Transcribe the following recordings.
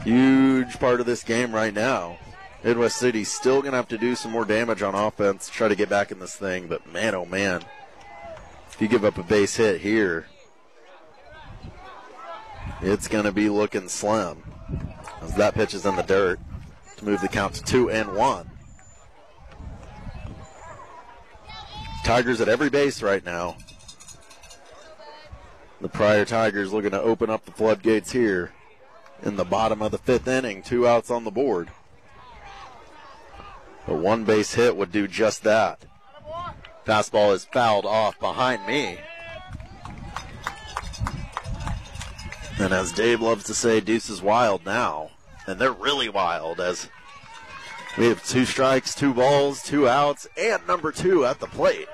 Huge part of this game right now. Midwest City's still going to have to do some more damage on offense, try to get back in this thing, but man, oh man, if you give up a base hit here, it's going to be looking slim as that pitch is in the dirt to move the count to 2-1. Tigers at every base right now. The Pryor Tigers looking to open up the floodgates here in the bottom of the fifth inning. 2 outs on the board. But one base hit would do just that. Fastball is fouled off behind me. And as Dave loves to say, Deuce is wild now. And they're really wild as we have 2 strikes, 2 balls, 2 outs, and number 2 at the plate.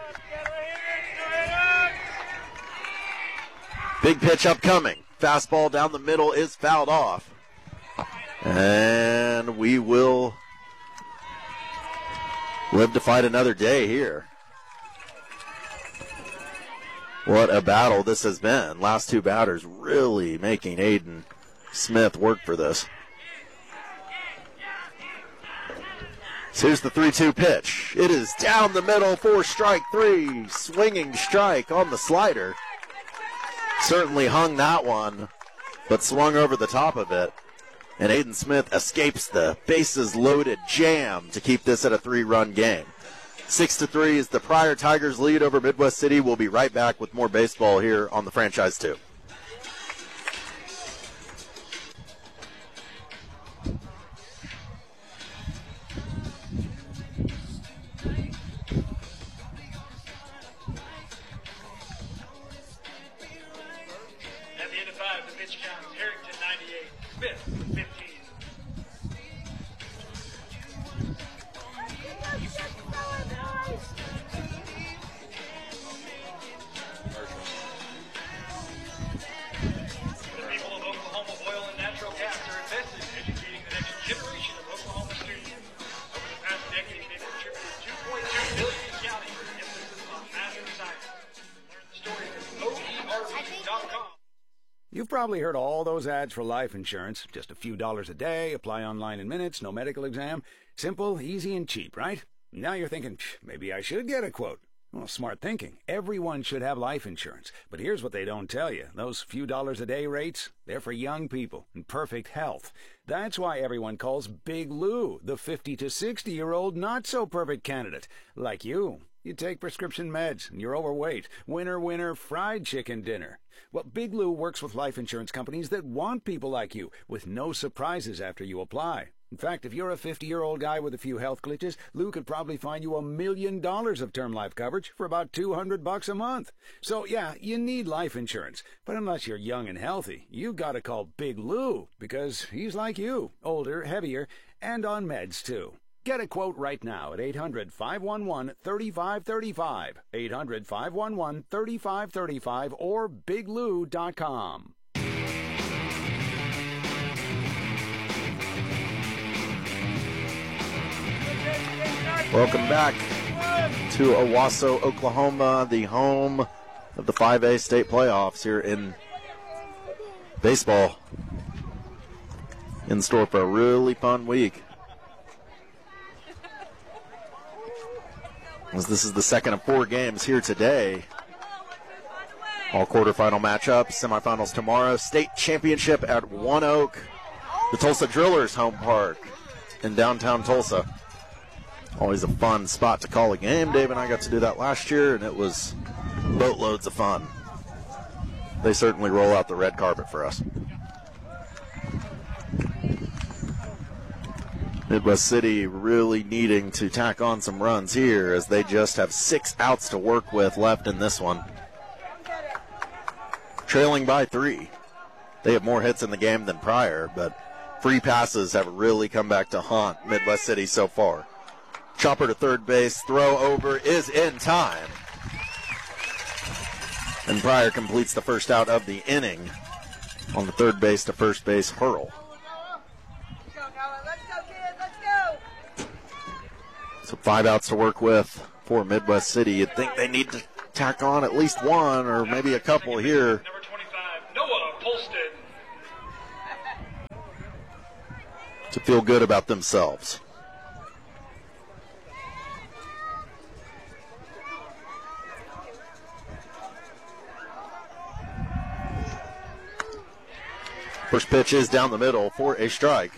Big pitch upcoming. Fastball down the middle is fouled off. And we will live to fight another day here. What a battle this has been. Last 2 batters really making Aiden Smith work for this. So here's the 3-2 pitch. It is down the middle for strike 3. Swinging strike on the slider. Certainly hung that one, but swung over the top of it. And Aiden Smith escapes the bases loaded jam to keep this at a 3-run game. 6-3 is the Pryor Tigers lead over Midwest City. We'll be right back with more baseball here on the Franchise 2. At the end of 5, the pitch count is Harrington 98, Smith 15. You've probably heard all those ads for life insurance. Just a few dollars a day, apply online in minutes, no medical exam. Simple, easy, and cheap, right? Now you're thinking, maybe I should get a quote. Well, smart thinking. Everyone should have life insurance. But here's what they don't tell you. Those few dollars a day rates, they're for young people in perfect health. That's why everyone calls Big Lou the 50 to 60-year-old not-so-perfect candidate. Like you. You take prescription meds, and you're overweight. Winner, winner, fried chicken dinner. Well, Big Lou works with life insurance companies that want people like you, with no surprises after you apply. In fact, if you're a 50-year-old guy with a few health glitches, Lou could probably find you $1 million of term life coverage for about $200 a month. So, yeah, you need life insurance. But unless you're young and healthy, you've got to call Big Lou, because he's like you, older, heavier, and on meds, too. Get a quote right now at 800-511-3535, 800-511-3535, or biglou.com. Welcome back to Owasso, Oklahoma, the home of the 5A state playoffs here in baseball. In store for a really fun week. As this is the second of 4 games here today. All quarterfinal matchups, semifinals tomorrow. State championship at One Oak, the Tulsa Drillers home park in downtown Tulsa. Always a fun spot to call a game. Dave and I got to do that last year, and it was boatloads of fun. They certainly roll out the red carpet for us. Midwest City really needing to tack on some runs here as they just have 6 outs to work with left in this one. Trailing by 3. They have more hits in the game than Pryor, but free passes have really come back to haunt Midwest City so far. Chopper to third base, throw over is in time. And Pryor completes the first out of the inning on the third base to first base hurl. So 5 outs to work with for Midwest City. You'd think they need to tack on at least one or maybe a couple here. Number 25, Noah Polston. to feel good about themselves. First pitch is down the middle for a strike.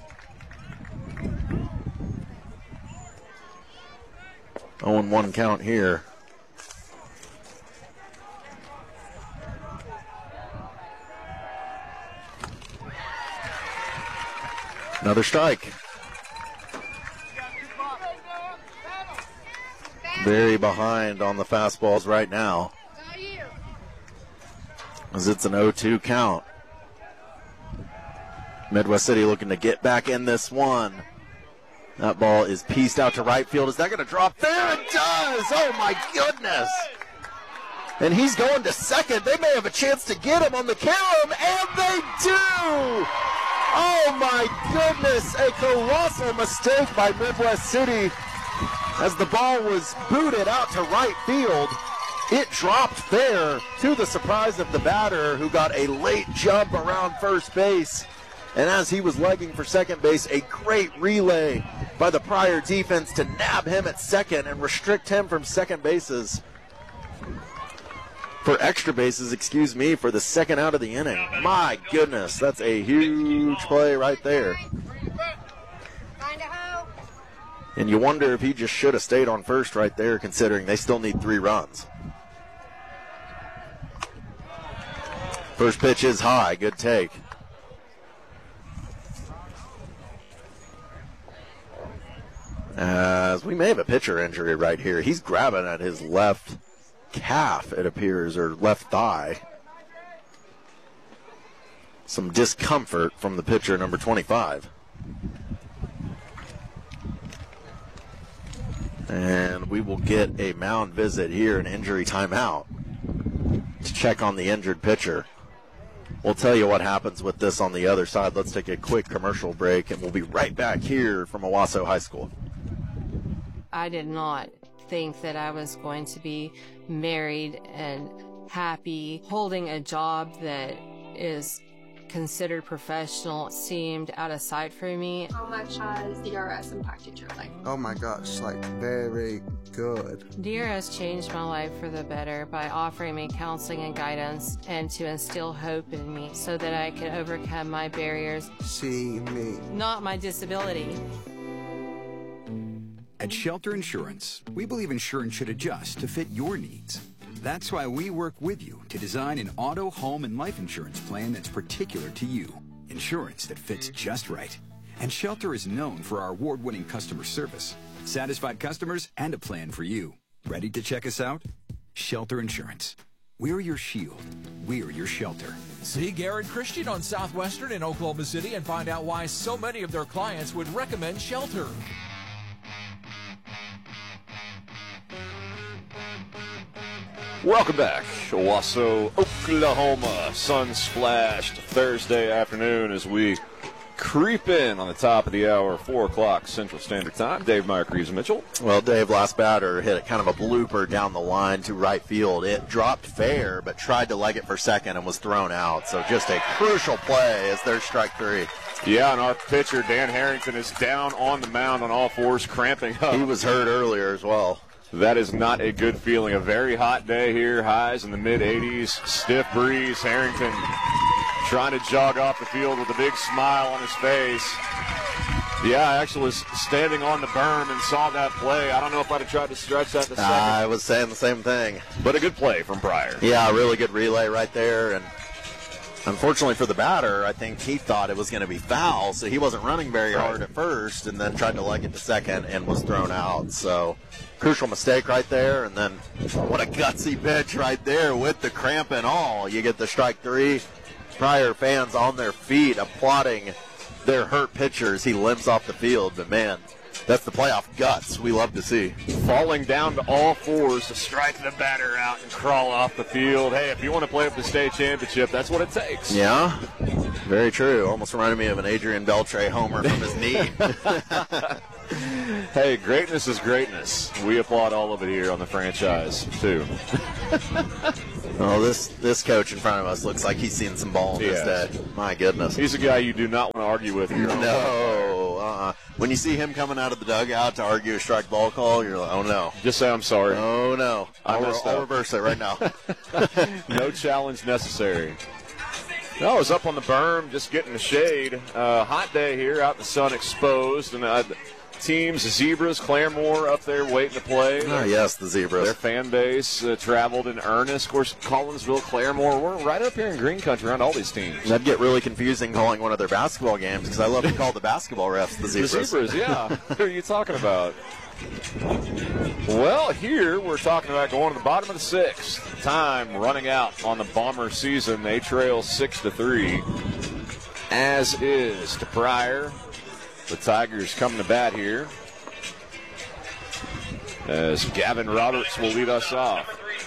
Oh, and 1 count here. Another strike. Very behind on the fastballs right now, as it's an 0-2 count. Midwest City looking to get back in this one. That ball is pieced out to right field. Is that going to drop? There it does! Oh, my goodness! And he's going to second. They may have a chance to get him on the carom, and they do! Oh, my goodness! A colossal mistake by Midwest City. As the ball was booted out to right field, it dropped there to the surprise of the batter, who got a late jump around first base. And as he was legging for second base, a great relay by the Pryor defense to nab him at second and restrict him from second bases. For extra bases, excuse me, for the second out of the inning. My goodness, that's a huge play right there. And you wonder if he just should have stayed on first right there, considering they still need 3 runs. First pitch is high, good take. As we may have a pitcher injury right here. He's grabbing at his left calf, it appears, or left thigh. Some discomfort from the pitcher, number 25. And we will get a mound visit here, an injury timeout, to check on the injured pitcher. We'll tell you what happens with this on the other side. Let's take a quick commercial break, and we'll be right back here from Owasso High School. I did not think that I was going to be married and happy. Holding a job that is considered professional seemed out of sight for me. How much has DRS impacted your life? Oh my gosh, like very good. DRS changed my life for the better by offering me counseling and guidance and to instill hope in me so that I could overcome my barriers. See me. Not my disability. At Shelter Insurance, we believe insurance should adjust to fit your needs. That's why we work with you to design an auto, home, and life insurance plan that's particular to you. Insurance that fits just right. And Shelter is known for our award-winning customer service, satisfied customers, and a plan for you. Ready to check us out? Shelter Insurance. We're your shield. We're your shelter. See Garrett Christian on Southwestern in Oklahoma City and find out why so many of their clients would recommend Shelter. Welcome back, Owasso, Oklahoma. Sun-splashed Thursday afternoon as we creep in on the top of the hour, 4 o'clock Central Standard Time. Dave Meyer, Reeves Mitchell. Well, Dave, last batter hit kind of a blooper down the line to right field. It dropped fair, but tried to leg it for second and was thrown out. So just a crucial play as there's strike 3. Yeah, and our pitcher, Dan Harrington, is down on the mound on all fours, cramping up. He was hurt earlier as well. That is not a good feeling. A very hot day here, highs in the mid-80s, stiff breeze. Harrington trying to jog off the field with a big smile on his face. Yeah, I actually was standing on the berm and saw that play. I don't know if I'd have tried to stretch that to second. I was saying the same thing. But a good play from Pryor. Yeah, a really good relay right there. And unfortunately for the batter, I think he thought it was going to be foul, so he wasn't running very hard at first and then tried to leg it to second and was thrown out. So crucial mistake right there. And then what a gutsy pitch right there with the cramp and all. You get the strike 3. Pryor fans on their feet applauding their hurt pitchers. He limps off the field, but man, that's the playoff guts we love to see. Falling down to all fours to strike the batter out and crawl off the field. Hey, if you want to play for the state championship, that's what it takes. Yeah, very true. Almost reminded me of an Adrian Beltre homer from his knee. Hey, greatness is greatness. We applaud all of it here on the franchise, too. Oh, this coach in front of us looks like he's seen some ball in this day. My goodness. He's a guy you do not want to argue with. No. When you see him coming out of the dugout to argue a strike ball call, you're like, oh, no. Just say I'm sorry. Oh, no. I'll reverse it right now. No challenge necessary. No, I was up on the berm, just getting the shade. Hot day here, out in the sun, exposed. And teams, the Zebras, Claremore up there waiting to play. Oh, yes, the Zebras. Their fan base traveled in earnest. Of course, Collinsville, Claremore, we're right up here in green country around all these teams. That'd get really confusing calling one of their basketball games because I love to call the basketball refs the Zebras. The Zebras, yeah. What are you talking about? Well, here we're talking about going to the bottom of the sixth. Time running out on the Bomber season. They trail 6-3. As is to Pryor. The Tigers coming to bat here. As Gavin Roberts will lead us off.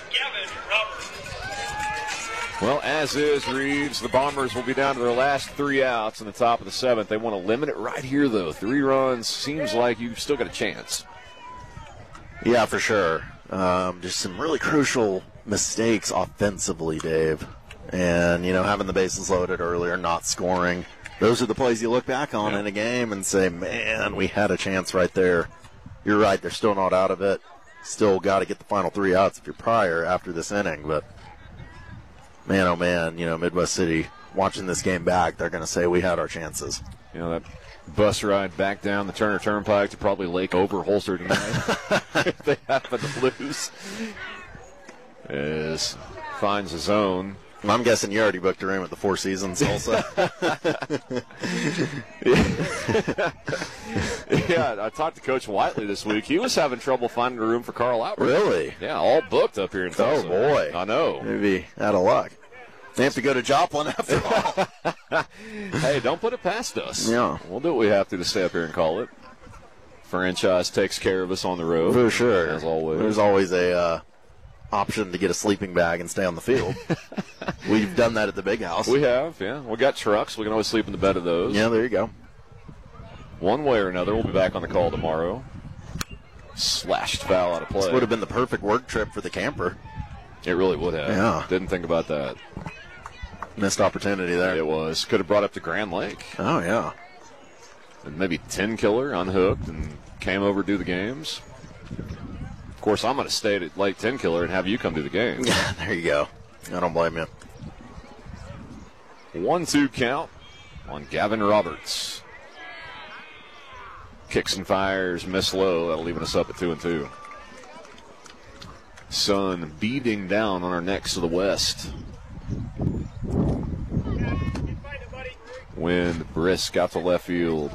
Well, as is Reeves, the Bombers will be down to their last 3 outs in the top of the seventh. They want to limit it right here, though. 3 runs seems like you've still got a chance. Yeah, for sure. Just some really crucial mistakes offensively, Dave. And, having the bases loaded earlier, not scoring. Those are the plays you look back on in a game and say, man, we had a chance right there. You're right, they're still not out of it. Still got to get the final 3 outs if you're Pryor after this inning. But, man, oh, man, Midwest City, watching this game back, they're going to say we had our chances. That bus ride back down the Turner Turnpike to probably Lake Overholser tonight if they happen to lose. As finds his own. I'm guessing you already booked a room at the Four Seasons also. Yeah, I talked to Coach Whiteley this week. He was having trouble finding a room for Carl Albert. Really? Yeah, all booked up here in Tulsa. Oh, boy. I know. Maybe out of luck. They have to go to Joplin after all. Hey, don't put it past us. Yeah. We'll do what we have to stay up here and call it. Franchise takes care of us on the road. For sure. As always. There's always a option to get a sleeping bag and stay on the field. We've done that at the big house. We have, yeah. We got trucks. We can always sleep in the bed of those. Yeah, there you go. One way or another, we'll be back on the call tomorrow. Slashed foul out of play. This would have been the perfect work trip for the camper. It really would have. Yeah. Didn't think about that. Missed opportunity there. It was. Could have brought up to Grand Lake. Oh, yeah. And maybe 10 Killer unhooked and came over to do the games. Of course, I'm going to stay at Lake 10 Killer and have you come do the games. Yeah, there you go. I don't blame you. 1-2 count on Gavin Roberts. Kicks and fires, miss low. That'll leave us up at 2-2. Sun beating down on our necks to the west. Wind brisk out to left field.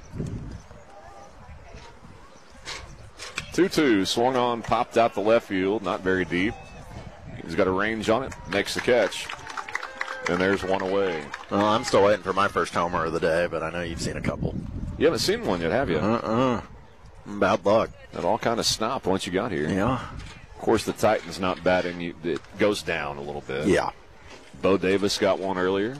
2-2, swung on, popped out to left field, not very deep. He's got a range on it, makes the catch. And there's one away. Well, I'm still waiting for my first homer of the day, but I know you've seen a couple. You haven't seen one yet, have you? Bad luck. It all kind of stopped once you got here. Yeah. Of course, the Titans not batting. It goes down a little bit. Yeah. Bo Davis got one earlier.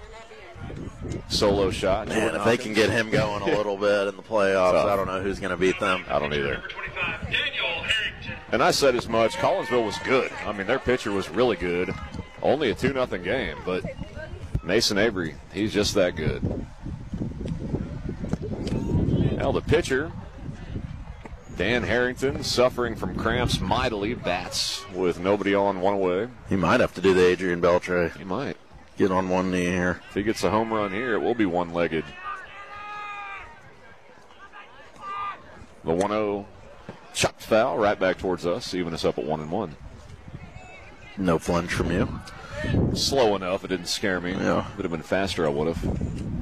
Solo shot. Man, if they can get him going a little bit in the playoffs, I don't know who's going to beat them. I don't either. And I said as much. Collinsville was good. I mean, their pitcher was really good. Only a 2-0 game, but Mason Avery, he's just that good. Now the pitcher, Dan Harrington, suffering from cramps mightily, bats with nobody on, one away. He might have to do the Adrian Beltre. He might. Get on one knee here. If he gets a home run here, it will be one-legged. The 1-0 chopped foul right back towards us, even us up at 1-1. No flinch from you. Slow enough, it didn't scare me. Yeah. Would have been faster, I would have.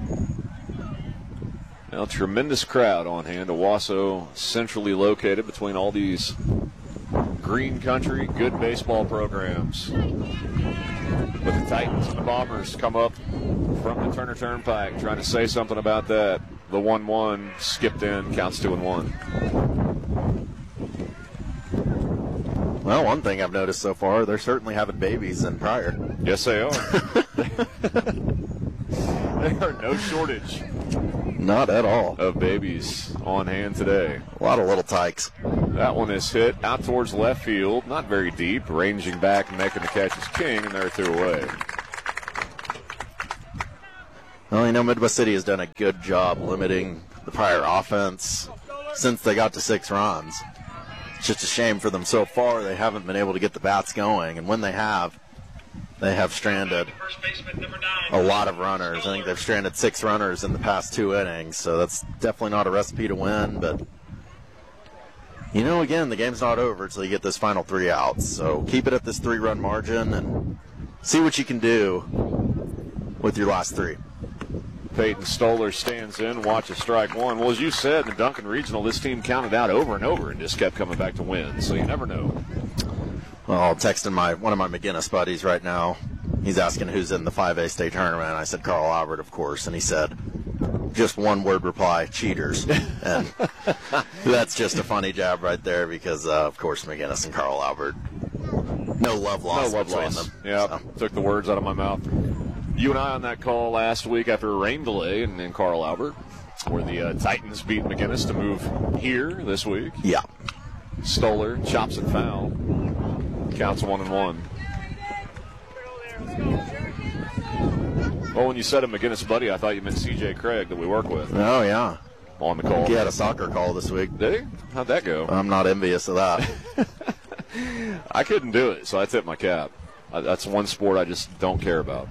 Now, tremendous crowd on hand. Owasso centrally located between all these green country, good baseball programs. But the Titans and the Bombers come up from the Turner Turnpike trying to say something about that. The 1-1 skipped in, counts 2-1. Well, one thing I've noticed so far, they're certainly having babies in Pryor. Yes, they are. There are no shortage. Not at all. Of babies on hand today. A lot of little tykes. That one is hit out towards left field, not very deep, ranging back and making the catch is King, and they're 2 away. Well, Midwest City has done a good job limiting the Pryor offense since they got to 6 runs. It's just a shame for them so far. They haven't been able to get the bats going, and when they have stranded a lot of runners. I think they've stranded 6 runners in the past 2 innings, so that's definitely not a recipe to win. But, again, the game's not over until you get those final 3 outs. So keep it at this 3-run margin and see what you can do with your last 3. Peyton Stoller stands in, watches strike 1. Well, as you said, in the Duncan Regional, this team counted out over and over and just kept coming back to win, so you never know. Well, I'm texting one of my McGinnis buddies right now. He's asking who's in the 5A state tournament. I said Carl Albert, of course, and he said, just one word reply, cheaters. And that's just a funny jab right there because, of course, McGinnis and Carl Albert, no love lost between them. Yeah, so. Took the words out of my mouth. You and I on that call last week after a rain delay in Carl Albert, where the Titans beat McGinnis to move here this week. Yeah. Stoller chops it foul. Counts 1-1. Well, when you said a McGinnis buddy, I thought you meant C.J. Craig that we work with. Oh, yeah. On the call. He had a soccer call this week. Did he? How'd that go? I'm not envious of that. I couldn't do it, so I tipped my cap. That's one sport I just don't care about.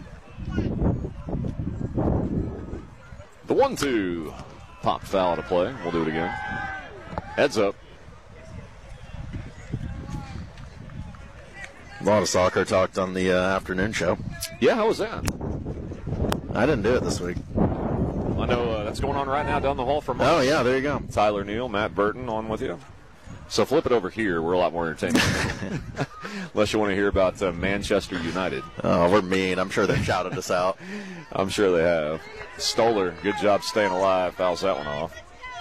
The 1-2. Pop foul to play. We'll do it again. Heads up. A lot of soccer talked on the afternoon show. Yeah, how was that? I didn't do it this week. I know that's going on right now down the hall from us. Oh, yeah, there you go. Tyler Neal, Matt Burton on with you. So flip it over here. We're a lot more entertaining. Unless you want to hear about Manchester United. Oh, we're mean. I'm sure they've shouted us out. I'm sure they have. Stoller, good job staying alive. Fouls that one off.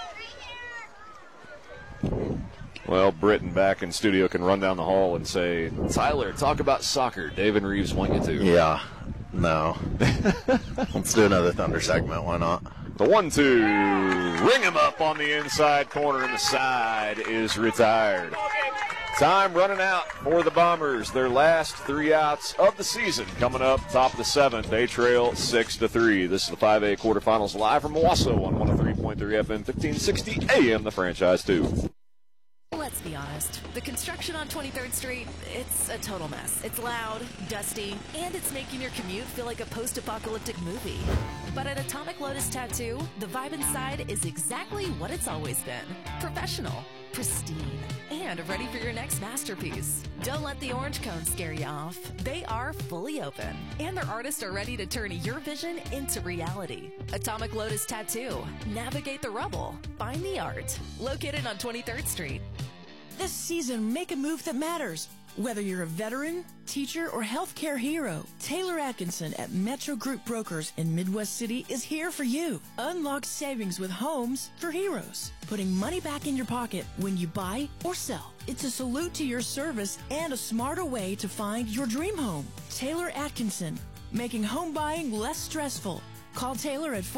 Well, Britton back in studio can run down the hall and say, Tyler, talk about soccer. Dave and Reeves want you to. Yeah. No. Let's do another Thunder segment. Why not? The 1-2. Ring him up on the inside corner, and the side is retired. Time running out for the Bombers. Their last 3 outs of the season coming up top of the 7th. They trail 6-3. This is the 5A quarterfinals live from Owasso on 103.3 FM, 1560 AM, the franchise 2. Let's be honest. The construction on 23rd Street, it's a total mess. It's loud, dusty, and it's making your commute feel like a post-apocalyptic movie. But at Atomic Lotus Tattoo, the vibe inside is exactly what it's always been. Professional, pristine, and ready for your next masterpiece. Don't let the orange cone scare you off. They are fully open, and their artists are ready to turn your vision into reality. Atomic Lotus Tattoo. Navigate the rubble. Find the art. Located on 23rd Street. This season, make a move that matters. Whether you're a veteran, teacher, or healthcare hero, Taylor Atkinson at Metro Group Brokers in Midwest City is here for you. Unlock savings with homes for heroes, putting money back in your pocket when you buy or sell. It's a salute to your service and a smarter way to find your dream home. Taylor Atkinson, making home buying less stressful. Call Taylor at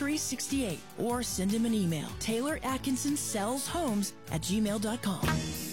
405-306-4368 or send him an email. TaylorAtkinsonSellsHomes@gmail.com.